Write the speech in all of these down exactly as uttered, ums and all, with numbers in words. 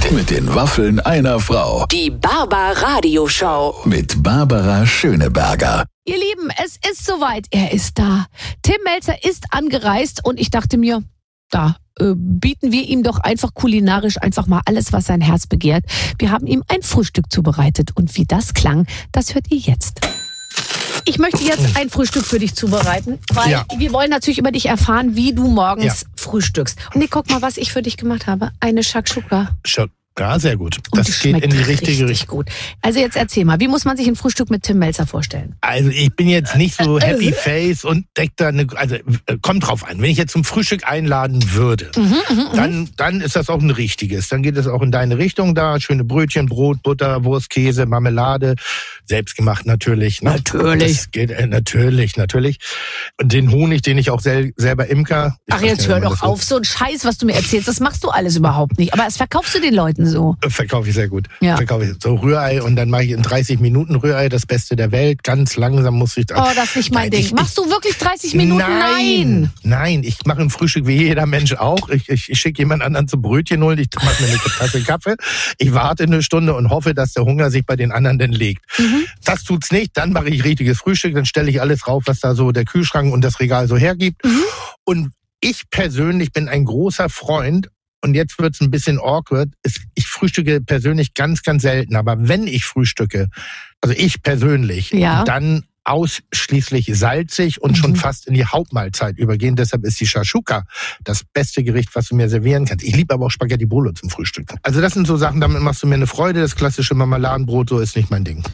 mit den Waffeln einer Frau. Die Barbara-Radio-Show. Mit Barbara Schöneberger. Ihr Lieben, es ist soweit. Er ist da. Tim Melzer ist angereist und ich dachte mir, da äh, bieten wir ihm doch einfach kulinarisch einfach mal alles, was sein Herz begehrt. Wir haben ihm ein Frühstück zubereitet und wie das klang, das hört ihr jetzt. Ich möchte jetzt ein Frühstück für dich zubereiten, weil Ja. wir wollen natürlich über dich erfahren, wie du morgens Ja. frühstückst. Und nee, guck mal, was ich für dich gemacht habe. Eine Shakshuka. Schon. Ja, sehr gut. Und Das die geht in die schmeckt richtige richtig Richtung. gut. Also jetzt erzähl mal, wie muss man sich ein Frühstück mit Tim Melzer vorstellen? Also ich bin jetzt nicht so happy face und deck da eine, also äh, kommt drauf an. Wenn ich jetzt zum Frühstück einladen würde, dann, dann ist das auch ein richtiges. Dann geht es auch in deine Richtung da. Schöne Brötchen, Brot, Butter, Wurst, Käse, Marmelade. Selbstgemacht natürlich. Ne? Natürlich. Das geht, äh, natürlich, natürlich. Und den Honig, den ich auch sel selber imker. Ich Ach, weiß jetzt nicht, hör wie man doch das so- auf, so ein Scheiß, was du mir erzählst, das machst du alles überhaupt nicht. Aber das verkaufst du den Leuten so. Verkaufe ich sehr gut. Ja. Verkaufe ich so Rührei und dann mache ich in dreißig Minuten Rührei, das Beste der Welt. Ganz langsam muss ich. Oh, das ist nicht mein Nein, Ding. ich- Machst du wirklich dreißig Minuten? Nein, nein, ich mache ein Frühstück wie jeder Mensch auch. Ich, ich, ich schicke jemand anderen zum Brötchen holen, ich mache mir eine Tasse Kaffee. Ich warte eine Stunde und hoffe, dass der Hunger sich bei den anderen denn legt. Das tut's nicht, dann mache ich richtiges Frühstück, dann stelle ich alles drauf, was da so der Kühlschrank und das Regal so hergibt. Und ich persönlich bin ein großer Freund, und jetzt wird's ein bisschen awkward, ist, ich frühstücke persönlich ganz, ganz selten. Aber wenn ich frühstücke, also ich persönlich, Ja. dann ausschließlich salzig und schon fast in die Hauptmahlzeit übergehen. Deshalb ist die Shakshuka das beste Gericht, was du mir servieren kannst. Ich liebe aber auch Spaghetti Bolo zum Frühstück. Also das sind so Sachen, damit machst du mir eine Freude. Das klassische Marmeladenbrot, so ist nicht mein Ding.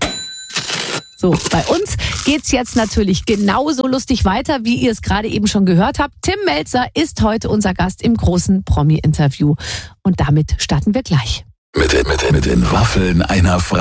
So, bei uns geht's jetzt natürlich genauso lustig weiter, wie ihr es gerade eben schon gehört habt. Tim Melzer ist heute unser Gast im großen Promi-Interview. Und damit starten wir gleich. Mit, den- mit, den- mit den Waffeln einer Frau.